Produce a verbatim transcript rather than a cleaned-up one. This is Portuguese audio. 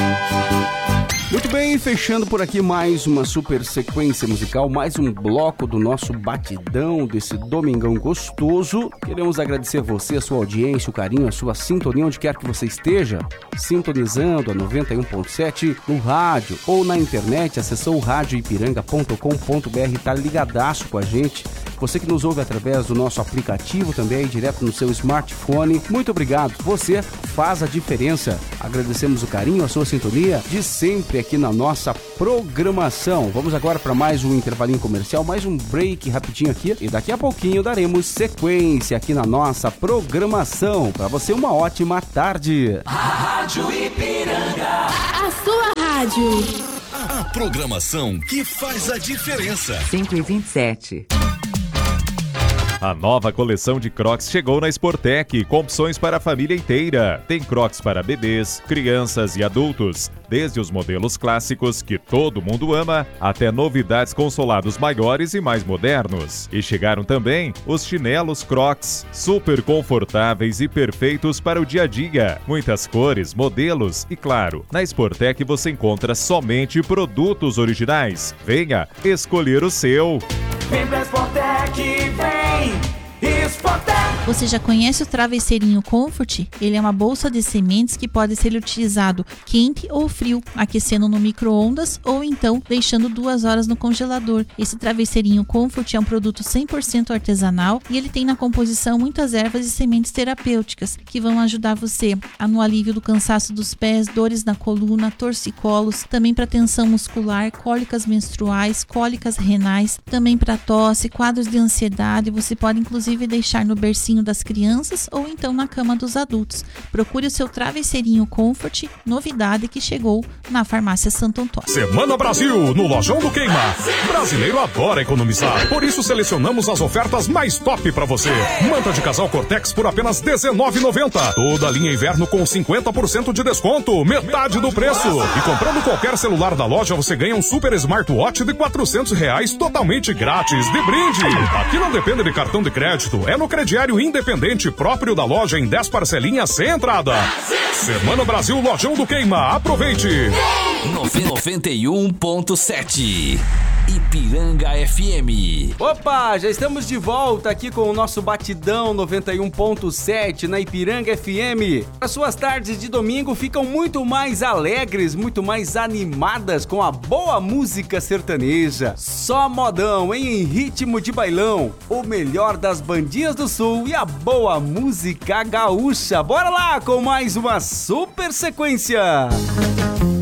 Muito bem, fechando por aqui mais uma super sequência musical, mais um bloco do nosso batidão desse domingão gostoso. Queremos agradecer a você, a sua audiência, o carinho, a sua sintonia, onde quer que você esteja, sintonizando a noventa e um ponto sete no rádio ou na internet. Acessou o rádio ipiranga ponto com ponto br, tá ligadaço com a gente. Você que nos ouve através do nosso aplicativo também, direto no seu smartphone, muito obrigado. Você faz a diferença. Agradecemos o carinho, a sua sintonia de sempre aqui na nossa programação. Vamos agora para mais um intervalinho comercial, mais um break rapidinho aqui e daqui a pouquinho daremos sequência aqui na nossa programação. Para você, uma ótima tarde. Rádio Ipiranga, a sua rádio. A programação que faz a diferença. cento e vinte e sete. A nova coleção de Crocs chegou na Sportec, com opções para a família inteira. Tem Crocs para bebês, crianças e adultos, desde os modelos clássicos que todo mundo ama, até novidades com solados maiores e mais modernos. E chegaram também os chinelos Crocs, super confortáveis e perfeitos para o dia a dia. Muitas cores, modelos e, claro, na Sportec você encontra somente produtos originais. Venha escolher o seu. Vem pra Sportec, vem! Sportec! Você já conhece o travesseirinho Comfort? Ele é uma bolsa de sementes que pode ser utilizado quente ou frio, aquecendo no micro-ondas ou então deixando duas horas no congelador. Esse travesseirinho Comfort é um produto cem por cento artesanal e ele tem na composição muitas ervas e sementes terapêuticas que vão ajudar você no alívio do cansaço dos pés, dores na coluna, torcicolos, também para tensão muscular, cólicas menstruais, cólicas renais, também para tosse, quadros de ansiedade. Você pode inclusive deixar no bercinho das crianças ou então na cama dos adultos. Procure o seu travesseirinho Comfort, novidade que chegou na Farmácia Santo Antônio. Semana Brasil, no Lojão do Queima. Brasileiro adora economizar, por isso selecionamos as ofertas mais top pra você. Manta de casal Cortex por apenas dezenove reais e noventa centavos. Toda a linha inverno com cinquenta por cento de desconto, metade do preço. E comprando qualquer celular da loja, você ganha um super smartwatch de quatrocentos reais totalmente grátis de brinde. Aqui não depende de cartão de crédito, é no crediário independente próprio da loja em dez parcelinhas sem entrada. Semana Brasil, Lojão do Queima. Aproveite! noventa e um ponto sete Ipiranga F M. Opa, já estamos de volta aqui com o nosso batidão noventa e um ponto sete na Ipiranga F M. As suas tardes de domingo ficam muito mais alegres, muito mais animadas com a boa música sertaneja. Só modão, hein? Em ritmo de bailão. O melhor das bandinhas do sul e a boa música gaúcha. Bora lá com mais uma super sequência.